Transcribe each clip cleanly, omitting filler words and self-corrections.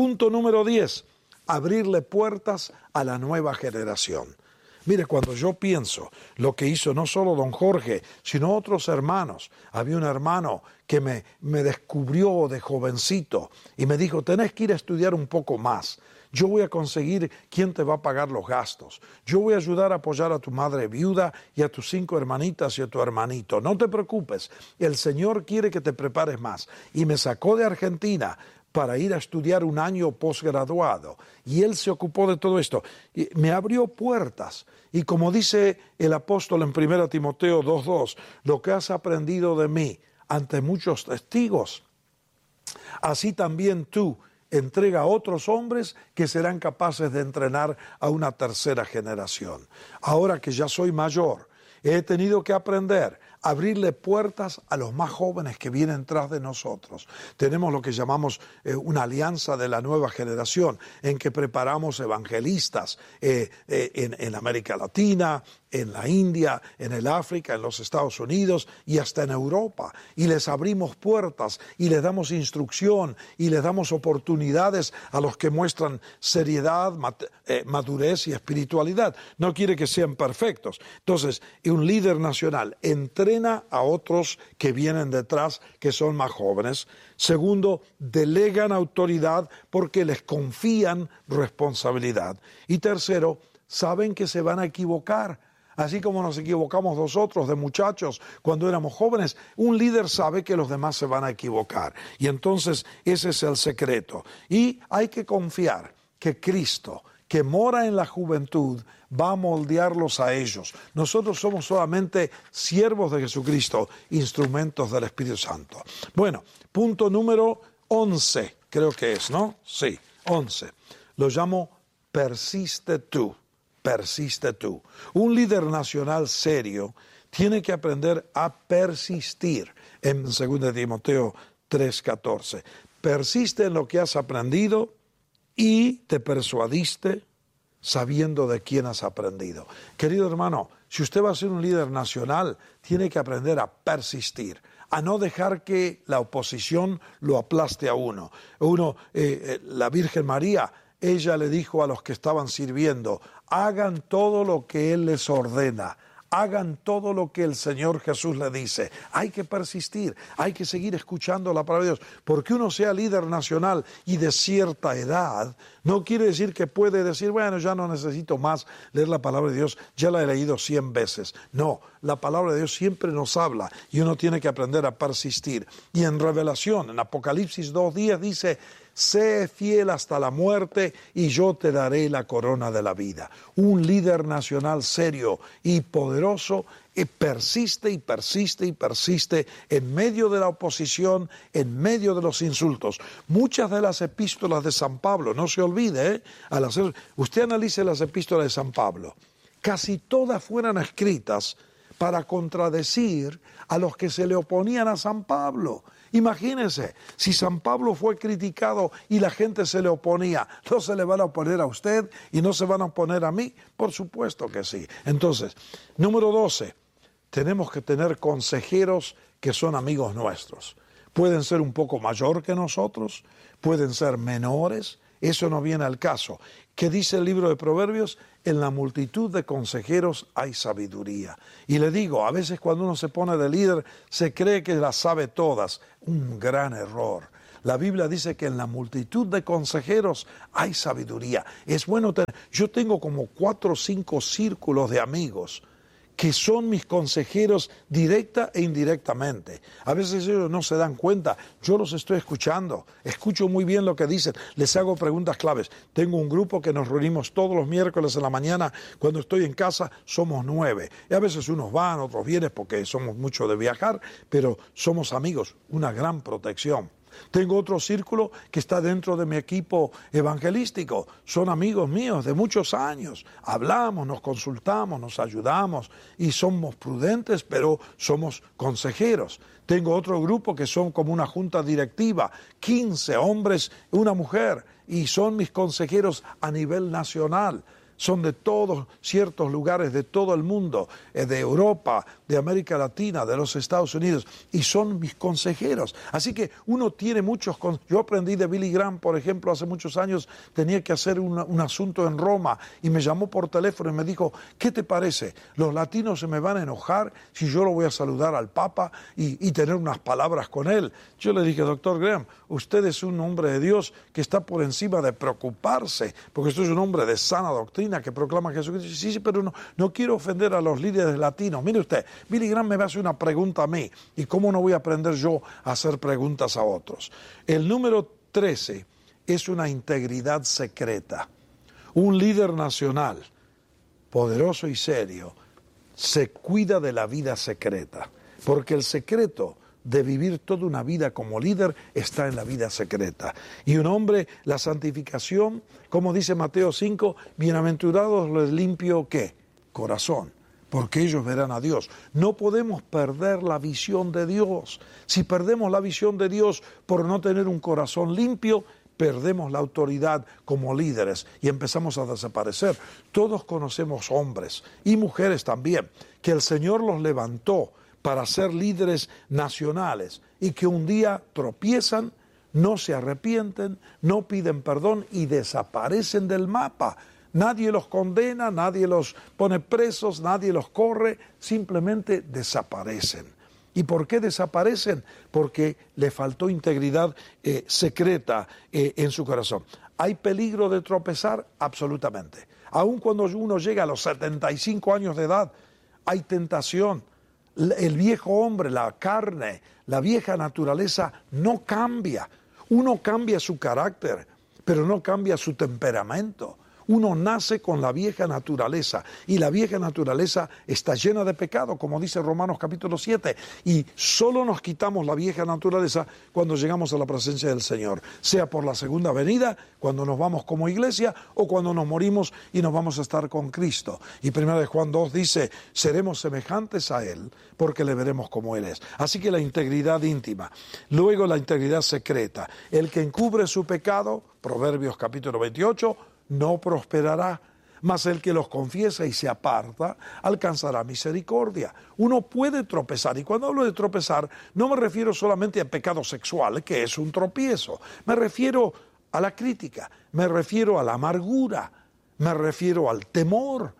Punto número 10, abrirle puertas a la nueva generación. Mire, cuando yo pienso lo que hizo no solo don Jorge, sino otros hermanos. Había un hermano que me descubrió de jovencito y me dijo, tenés que ir a estudiar un poco más. Yo voy a conseguir quién te va a pagar los gastos. Yo voy a ayudar a apoyar a tu madre viuda y a tus 5 hermanitas y a tu hermanito. No te preocupes, el Señor quiere que te prepares más. Y me sacó de Argentina para ir a estudiar un año posgraduado. Y él se ocupó de todo esto. Y me abrió puertas. Y como dice el apóstol en 1 Timoteo 2:2, lo que has aprendido de mí ante muchos testigos, así también tú entrega a otros hombres que serán capaces de entrenar a una tercera generación. Ahora que ya soy mayor, he tenido que aprender a abrirle puertas a los más jóvenes que vienen tras de nosotros. Tenemos lo que llamamos una alianza de la nueva generación, en que preparamos evangelistas en América Latina, en la India, en el África, en los Estados Unidos y hasta en Europa. Y les abrimos puertas y les damos instrucción y les damos oportunidades a los que muestran seriedad, madurez y espiritualidad. No quiere que sean perfectos. Entonces, un líder nacional entrena a otros que vienen detrás, que son más jóvenes. Segundo, delegan autoridad porque les confían responsabilidad. Y tercero, saben que se van a equivocar. Así como nos equivocamos nosotros de muchachos cuando éramos jóvenes, un líder sabe que los demás se van a equivocar. Y entonces ese es el secreto. Y hay que confiar que Cristo, que mora en la juventud, va a moldearlos a ellos. Nosotros somos solamente siervos de Jesucristo, instrumentos del Espíritu Santo. Bueno, punto número 11, creo que es, ¿no? Sí, 11. Lo llamo persiste tú. Persiste tú. Un líder nacional serio tiene que aprender a persistir. En 2 Timoteo 3:14. Persiste en lo que has aprendido y te persuadiste sabiendo de quién has aprendido. Querido hermano, si usted va a ser un líder nacional, tiene que aprender a persistir, a no dejar que la oposición lo aplaste a uno. La Virgen María, ella le dijo a los que estaban sirviendo, hagan todo lo que Él les ordena, hagan todo lo que el Señor Jesús le dice. Hay que persistir, hay que seguir escuchando la palabra de Dios. Porque uno sea líder nacional y de cierta edad, no quiere decir que puede decir, bueno, ya no necesito más leer la palabra de Dios, ya la he leído 100 veces. No, la palabra de Dios siempre nos habla y uno tiene que aprender a persistir. Y en Revelación, en Apocalipsis 2:10 dice, sé fiel hasta la muerte y yo te daré la corona de la vida. Un líder nacional serio y poderoso persiste y persiste y persiste en medio de la oposición, en medio de los insultos. Muchas de las epístolas de San Pablo, no se olvide, usted analice las epístolas de San Pablo, casi todas fueron escritas para contradecir a los que se le oponían a San Pablo. Imagínense, si San Pablo fue criticado y la gente se le oponía, ¿no se le van a oponer a usted y no se van a oponer a mí? Por supuesto que sí. Entonces, número 12, tenemos que tener consejeros que son amigos nuestros. Pueden ser un poco mayor que nosotros, pueden ser menores, eso no viene al caso. ¿Qué dice el libro de Proverbios? En la multitud de consejeros hay sabiduría. Y le digo, a veces cuando uno se pone de líder, se cree que las sabe todas. Un gran error. La Biblia dice que en la multitud de consejeros hay sabiduría. Es bueno tener. Yo tengo como 4 o 5 círculos de amigos que son mis consejeros directa e indirectamente. A veces ellos no se dan cuenta, yo los estoy escuchando, escucho muy bien lo que dicen, les hago preguntas claves. Tengo un grupo que nos reunimos todos los miércoles en la mañana, cuando estoy en casa somos 9. Y a veces unos van, otros vienen porque somos mucho de viajar, pero somos amigos, una gran protección. Tengo otro círculo que está dentro de mi equipo evangelístico. Son amigos míos de muchos años. Hablamos, nos consultamos, nos ayudamos y somos prudentes, pero somos consejeros. Tengo otro grupo que son como una junta directiva, 15 hombres y una mujer, y son mis consejeros a nivel nacional. Son de todos ciertos lugares de todo el mundo, de Europa, de América Latina, de los Estados Unidos, y son mis consejeros. Así que uno tiene muchos... Yo aprendí de Billy Graham, por ejemplo, hace muchos años tenía que hacer un asunto en Roma y me llamó por teléfono y me dijo, ¿qué te parece? Los latinos se me van a enojar si yo lo voy a saludar al Papa y tener unas palabras con él. Yo le dije, doctor Graham, usted es un hombre de Dios que está por encima de preocuparse, porque usted es un hombre de sana doctrina que proclama a Jesucristo. Sí, pero no quiero ofender a los líderes latinos. Mire usted, Billy Graham me hace una pregunta a mí, ¿y cómo no voy a aprender yo a hacer preguntas a otros? El número 13 es una integridad secreta. Un líder nacional, poderoso y serio, se cuida de la vida secreta, porque el secreto de vivir toda una vida como líder está en la vida secreta. Y un hombre, la santificación, como dice Mateo 5, bienaventurados los limpios, ¿qué? Corazón, porque ellos verán a Dios. No podemos perder la visión de Dios. Si perdemos la visión de Dios por no tener un corazón limpio, perdemos la autoridad como líderes y empezamos a desaparecer. Todos conocemos hombres y mujeres también, que el Señor los levantó para ser líderes nacionales y que un día tropiezan, no se arrepienten, no piden perdón y desaparecen del mapa. Nadie los condena, nadie los pone presos, nadie los corre, simplemente desaparecen. ¿Y por qué desaparecen? Porque le faltó integridad secreta en su corazón. ¿Hay peligro de tropezar? Absolutamente. Aun cuando uno llega a los 75 años de edad, hay tentación. El viejo hombre, la carne, la vieja naturaleza no cambia. Uno cambia su carácter, pero no cambia su temperamento. Uno nace con la vieja naturaleza y la vieja naturaleza está llena de pecado, como dice Romanos capítulo 7, y solo nos quitamos la vieja naturaleza cuando llegamos a la presencia del Señor, sea por la segunda venida, cuando nos vamos como iglesia, o cuando nos morimos y nos vamos a estar con Cristo. Y 1 Juan 2 dice, seremos semejantes a Él, porque le veremos como Él es. Así que la integridad íntima, luego la integridad secreta, el que encubre su pecado, Proverbios capítulo 28, no prosperará, mas el que los confiesa y se aparta alcanzará misericordia. Uno puede tropezar, y cuando hablo de tropezar no me refiero solamente a pecado sexual, que es un tropiezo, me refiero a la crítica, me refiero a la amargura, me refiero al temor,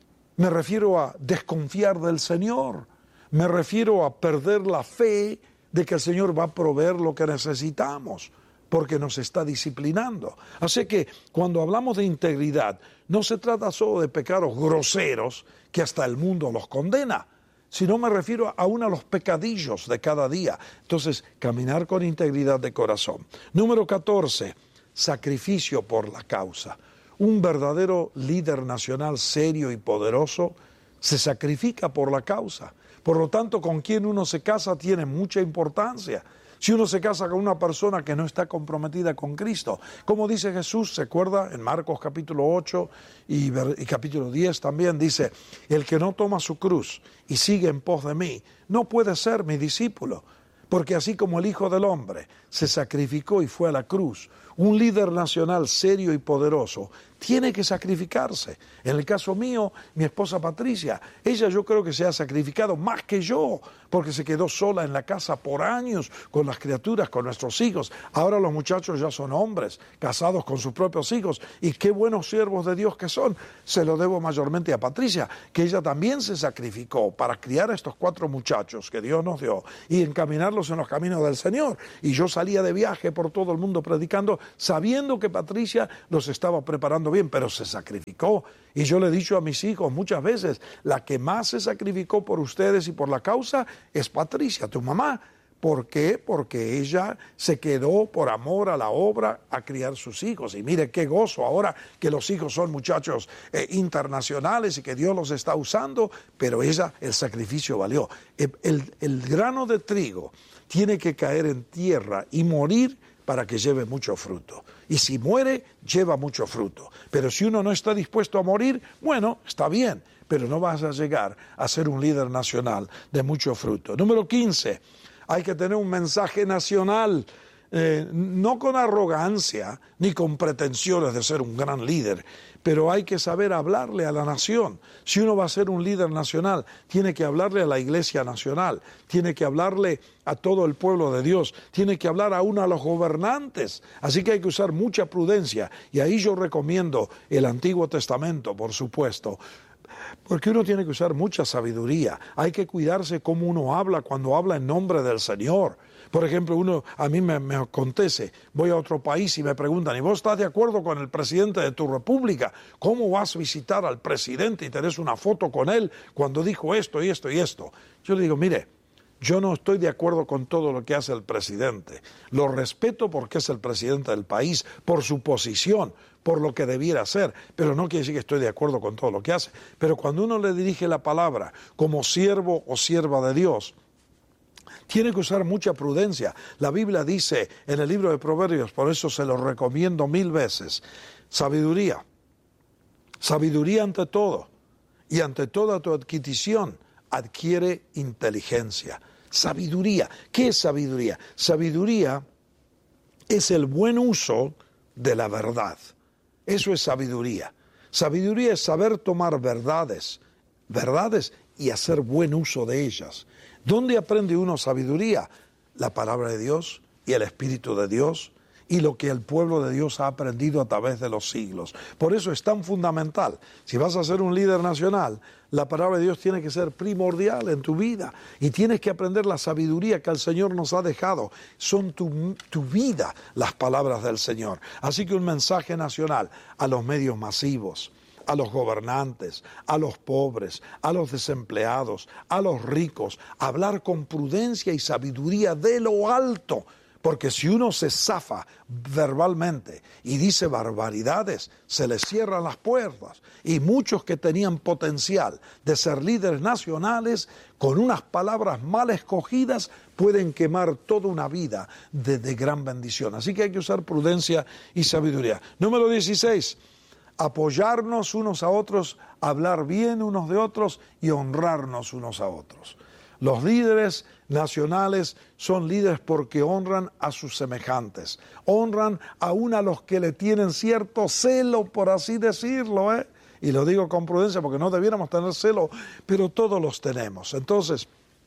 me refiero a desconfiar del Señor, me refiero a perder la fe de que el Señor va a proveer lo que necesitamos, porque nos está disciplinando. Así que cuando hablamos de integridad, no se trata solo de pecados groseros que hasta el mundo los condena, sino me refiero aún a los pecadillos de cada día. Entonces, caminar con integridad de corazón. Número 14, sacrificio por la causa. Un verdadero líder nacional serio y poderoso se sacrifica por la causa. Por lo tanto, con quien uno se casa tiene mucha importancia. Si uno se casa con una persona que no está comprometida con Cristo, como dice Jesús, ¿se acuerda? En Marcos capítulo 8 y capítulo 10 también dice, el que no toma su cruz y sigue en pos de mí, no puede ser mi discípulo, porque así como el Hijo del Hombre se sacrificó y fue a la cruz, un líder nacional serio y poderoso tiene que sacrificarse. En el caso mío, mi esposa Patricia, ella yo creo que se ha sacrificado más que yo, porque se quedó sola en la casa por años con las criaturas, con nuestros hijos. Ahora los muchachos ya son hombres, casados con sus propios hijos, y qué buenos siervos de Dios que son. Se lo debo mayormente a Patricia, que ella también se sacrificó para criar a estos 4 muchachos que Dios nos dio y encaminarlos en los caminos del Señor. Y yo salía de viaje por todo el mundo predicando, sabiendo que Patricia los estaba preparando bien, pero se sacrificó. Y yo le he dicho a mis hijos muchas veces, la que más se sacrificó por ustedes y por la causa es Patricia, tu mamá. ¿Por qué? Porque ella se quedó por amor a la obra a criar sus hijos. Y mire qué gozo ahora que los hijos son muchachos internacionales y que Dios los está usando, pero ella, el sacrificio valió. El grano de trigo tiene que caer en tierra y morir para que lleve mucho fruto. Y si muere, lleva mucho fruto. Pero si uno no está dispuesto a morir, bueno, está bien, pero no vas a llegar a ser un líder nacional de mucho fruto. Número 15, hay que tener un mensaje nacional. no con arrogancia ni con pretensiones de ser un gran líder, pero hay que saber hablarle a la nación. Si uno va a ser un líder nacional, tiene que hablarle a la iglesia nacional, tiene que hablarle a todo el pueblo de Dios, tiene que hablar aún a los gobernantes. Así que hay que usar mucha prudencia, y ahí yo recomiendo el Antiguo Testamento, por supuesto, porque uno tiene que usar mucha sabiduría. Hay que cuidarse cómo uno habla cuando habla en nombre del Señor. Por ejemplo, a mí me acontece, voy a otro país y me preguntan, ¿y vos estás de acuerdo con el presidente de tu república? ¿Cómo vas a visitar al presidente y tenés una foto con él cuando dijo esto y esto y esto? Yo le digo, mire, yo no estoy de acuerdo con todo lo que hace el presidente. Lo respeto porque es el presidente del país, por su posición, por lo que debiera hacer, pero no quiere decir que estoy de acuerdo con todo lo que hace. Pero cuando uno le dirige la palabra como siervo o sierva de Dios, tiene que usar mucha prudencia. La Biblia dice en el libro de Proverbios, por eso se lo recomiendo 1000 veces, sabiduría. Sabiduría ante todo. Y ante toda tu adquisición, adquiere inteligencia. Sabiduría. ¿Qué es sabiduría? Sabiduría es el buen uso de la verdad. Eso es sabiduría. Sabiduría es saber tomar verdades y hacer buen uso de ellas. ¿Dónde aprende uno sabiduría? La palabra de Dios y el Espíritu de Dios y lo que el pueblo de Dios ha aprendido a través de los siglos. Por eso es tan fundamental. Si vas a ser un líder nacional, la palabra de Dios tiene que ser primordial en tu vida y tienes que aprender la sabiduría que el Señor nos ha dejado. Son tu vida las palabras del Señor. Así que un mensaje nacional a los medios masivos, a los gobernantes, a los pobres, a los desempleados, a los ricos, hablar con prudencia y sabiduría de lo alto, porque si uno se zafa verbalmente y dice barbaridades, se le cierran las puertas, y muchos que tenían potencial de ser líderes nacionales, con unas palabras mal escogidas, pueden quemar toda una vida de gran bendición. Así que hay que usar prudencia y sabiduría. Número 16. Apoyarnos unos a otros, hablar bien unos de otros y honrarnos unos a otros. Los líderes nacionales son líderes porque honran a sus semejantes, honran aún a los que le tienen cierto celo, por así decirlo, y lo digo con prudencia porque no debiéramos tener celo, pero todos los tenemos. Entonces,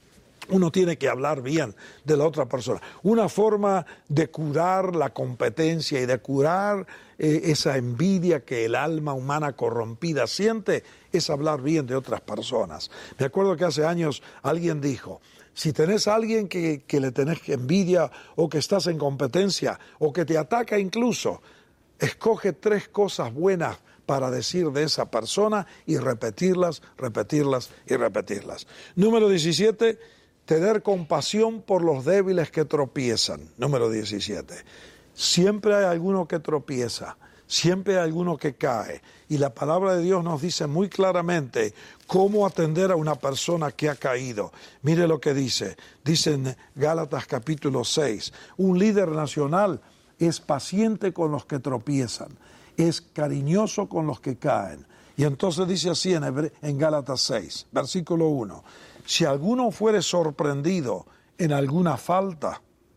uno tiene que hablar bien de la otra persona. Una forma de curar la competencia y de curar esa envidia que el alma humana corrompida siente es hablar bien de otras personas. Me acuerdo que hace años alguien dijo, si tenés a alguien que le tenés envidia o que estás en competencia o que te ataca incluso, escoge 3 cosas buenas para decir de esa persona y repetirlas, repetirlas y repetirlas. Número 17. Tener compasión por los débiles que tropiezan. Número 17. Siempre hay alguno que tropieza, siempre hay alguno que cae. Y la palabra de Dios nos dice muy claramente cómo atender a una persona que ha caído. Mire lo que dice. Dice en Gálatas capítulo 6. Un líder nacional es paciente con los que tropiezan, es cariñoso con los que caen. Y entonces dice así en Gálatas 6, versículo 1. Si alguno fuere sorprendido en alguna falta,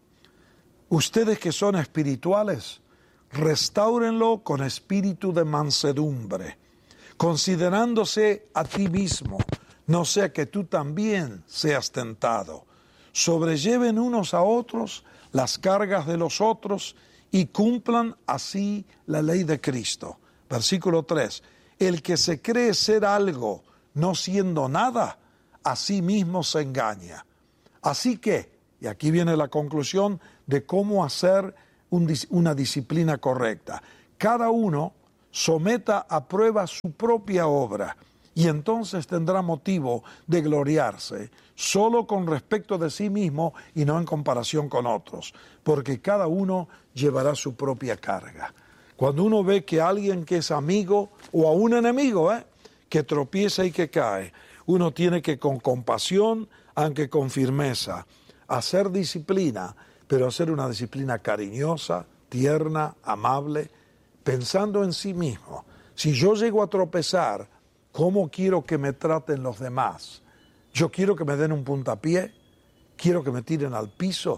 ustedes que son espirituales, restáurenlo con espíritu de mansedumbre, considerándose a ti mismo, no sea que tú también seas tentado. Sobrelleven unos a otros las cargas de los otros y cumplan así la ley de Cristo. Versículo 3. El que se cree ser algo, no siendo nada, a sí mismo se engaña. Así que, y aquí viene la conclusión de cómo hacer una disciplina correcta. Cada uno someta a prueba su propia obra y entonces tendrá motivo de gloriarse solo con respecto de sí mismo y no en comparación con otros, porque cada uno llevará su propia carga. Cuando uno ve que alguien que es amigo o a un enemigo, que tropieza y que cae, uno tiene que con compasión, aunque con firmeza, hacer disciplina, pero hacer una disciplina cariñosa, tierna, amable, pensando en sí mismo. Si yo llego a tropezar, ¿cómo quiero que me traten los demás? Yo quiero que me den un puntapié, quiero que me tiren al piso,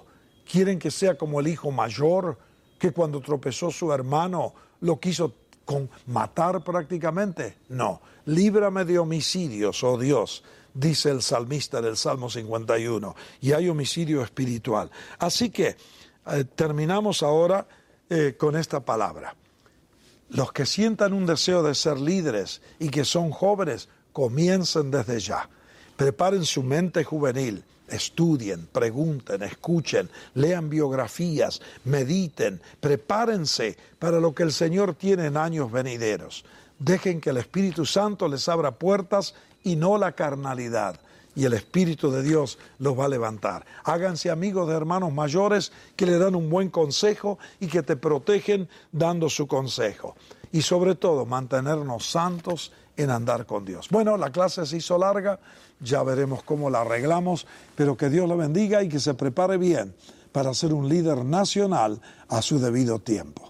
quieren que sea como el hijo mayor, que cuando tropezó su hermano lo quiso matar prácticamente. No, líbrame de homicidios, oh Dios, dice el salmista del Salmo 51, y hay homicidio espiritual. Así que terminamos ahora con esta palabra. Los que sientan un deseo de ser líderes y que son jóvenes, comiencen desde ya. Preparen su mente juvenil, estudien, pregunten, escuchen, lean biografías, mediten, prepárense para lo que el Señor tiene en años venideros. Dejen que el Espíritu Santo les abra puertas y no la carnalidad. Y el Espíritu de Dios los va a levantar. Háganse amigos de hermanos mayores que le dan un buen consejo y que te protegen dando su consejo. Y sobre todo, mantenernos santos en andar con Dios. Bueno, la clase se hizo larga, ya veremos cómo la arreglamos, pero que Dios la bendiga y que se prepare bien para ser un líder nacional a su debido tiempo.